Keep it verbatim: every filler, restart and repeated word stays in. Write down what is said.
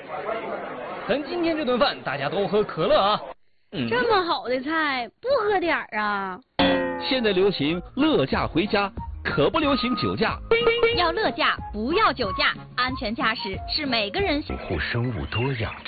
咱今天这顿饭大家都喝可乐啊。 嗯、这么好的菜，不喝点儿啊？ 现在流行乐驾回家，可不流行酒驾。 要乐驾，不要酒驾，安全驾驶是每个人。 保护生物多样